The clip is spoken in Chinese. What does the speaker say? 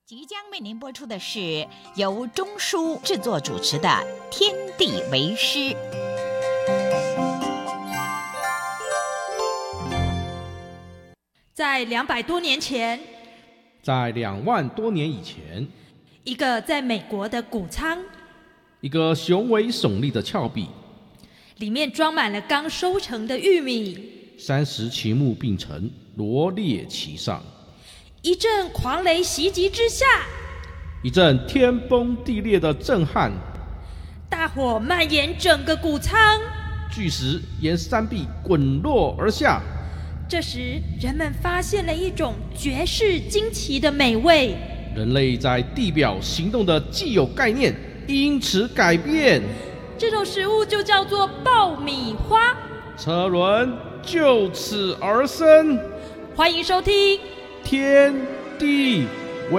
即将为您播出的是由钟书制作主持的《天地为师》。 在200多年前， 在2万多年以前， 一个在美国的谷仓， 一个雄伟耸立的峭壁， 里面装满了刚收成的玉米 30旗木并成，罗列其上。 一阵狂雷袭击之下， 一阵天崩地裂的震撼， 大火蔓延整个谷仓， 巨石沿山壁滚落而下。 这时，人们发现了一种绝世惊奇的美味。 人类在地表行动的既有概念因此改变， 这种食物就叫做爆米花。 车轮就此而生。 欢迎收听天地